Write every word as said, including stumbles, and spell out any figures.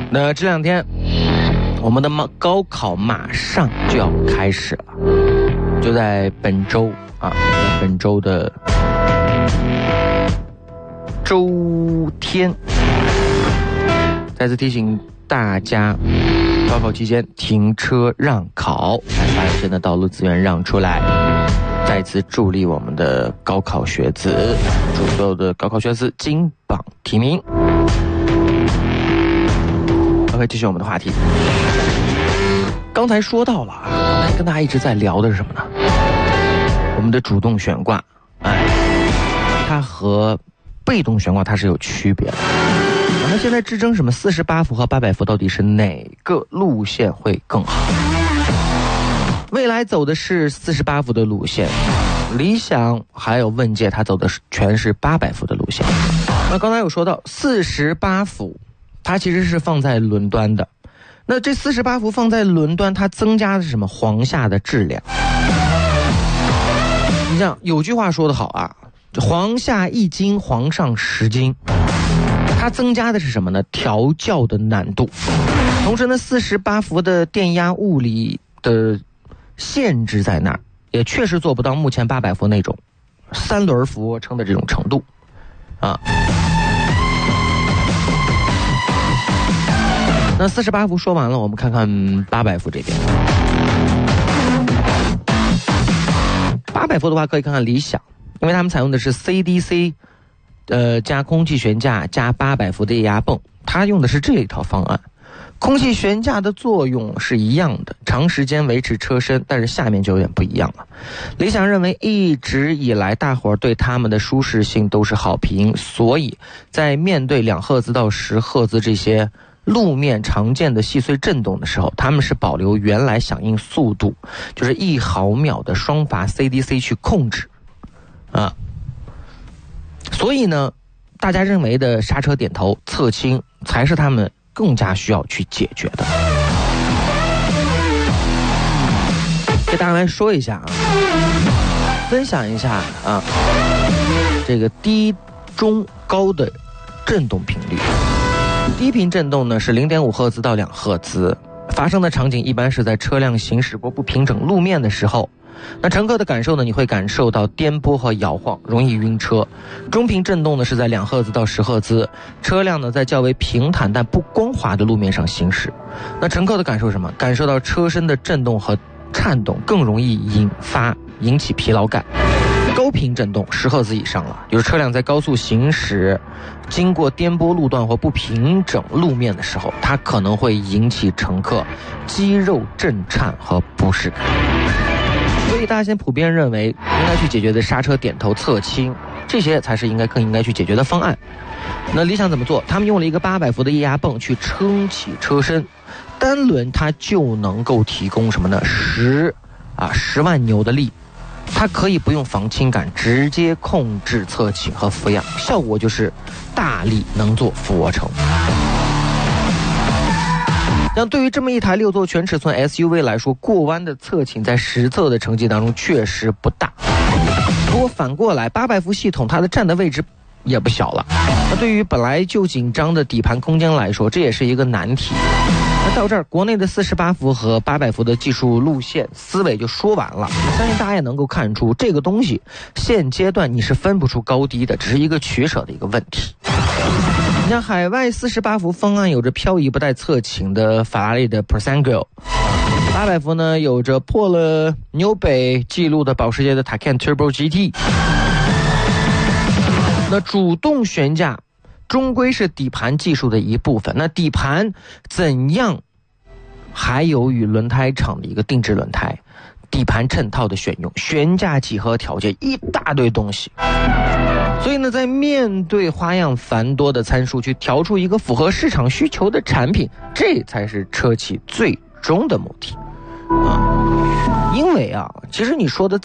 那这两天我们的高考马上就要开始了，就在本周啊，在本周的周天。再次提醒大家，高考期间停车让考，把有限的道路资源让出来，再次助力我们的高考学子，祝所有的高考学子金榜题名。OK， 继续我们的话题。刚才说到了啊，刚才跟大家一直在聊的是什么呢？我们的主动悬挂，哎，它和被动悬挂它是有区别的。那现在支撑什么四十八伏和八百伏到底是哪个路线会更好？未来走的是四十八伏的路线，理想还有问界它走的是全是八百伏的路线。那刚才有说到四十八伏它其实是放在轮端的，那这四十八伏放在轮端，它增加的是什么？黄下的质量。你像有句话说得好啊，黄下一斤，黄上十斤。它增加的是什么呢？调教的难度。同时呢，四十八伏的电压物理的限制在那儿，也确实做不到目前八百伏那种三轮俯卧撑的这种程度啊。那四十八伏说完了，我们看看八百伏这边。八百伏的话，可以看看理想，因为他们采用的是 C D C。呃，加空气悬架加八百伏的液压泵，它用的是这一套方案。空气悬架的作用是一样的，长时间维持车身，但是下面就有点不一样了。理想认为一直以来大伙儿对他们的舒适性都是好评，所以在面对两赫兹到十赫兹这些路面常见的细碎震动的时候，他们是保留原来响应速度，就是一毫秒的双阀 C D C 去控制啊。所以呢，大家认为的刹车点头侧倾才是他们更加需要去解决的。给大家来说一下啊，分享一下啊，这个低、中、高的振动频率。低频振动呢是 零点五赫兹到两赫兹，发生的场景一般是在车辆行驶过不平整路面的时候。那乘客的感受呢？你会感受到颠簸和摇晃，容易晕车。中频振动呢是在两赫兹到十赫兹，车辆呢在较为平坦但不光滑的路面上行驶。那乘客的感受是什么？感受到车身的震动和颤动，更容易引发引起疲劳感。高频振动十赫兹以上了，就是车辆在高速行驶，经过颠簸路段或不平整路面的时候，它可能会引起乘客肌肉震颤和不适感。所以大家先普遍认为应该去解决的刹车点头侧倾，这些才是应该更应该去解决的方案。那理想怎么做？他们用了一个八百伏的液压泵去撑起车身，单轮它就能够提供什么呢？十啊十万牛的力，它可以不用防倾杆，直接控制侧倾和俯仰，效果就是大力能做俯卧撑。像对于这么一台六座全尺寸 S U V 来说，过弯的侧倾在实测的成绩当中确实不大。不过反过来，八百伏系统它的站的位置也不小了。那对于本来就紧张的底盘空间来说，这也是一个难题。那到这儿，国内的四十八伏和八百伏的技术路线思维就说完了。相信大家也能够看出，这个东西现阶段你是分不出高低的，只是一个取舍的一个问题。你像海外四十八伏方案有着漂移不带侧倾的法拉利的 Persango， 八百伏呢有着破了纽北纪录的保时捷的 Taycan Turbo G T。 那主动悬架终归是底盘技术的一部分，那底盘怎样还有与轮胎厂的一个定制轮胎，底盘衬套的选用，悬架几何条件，一大堆东西。所以呢，在面对花样繁多的参数去调出一个符合市场需求的产品，这才是车企最终的目的啊。因为啊，其实你说的